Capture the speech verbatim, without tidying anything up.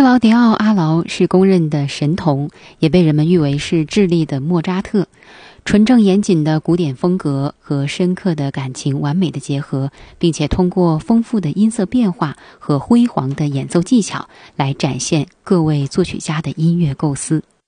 克劳迪奥·阿劳是公认的神童，也被人们誉为是智利的莫扎特。纯正严谨的古典风格和深刻的感情完美的结合，并且通过丰富的音色变化和辉煌的演奏技巧来展现各位作曲家的音乐构思。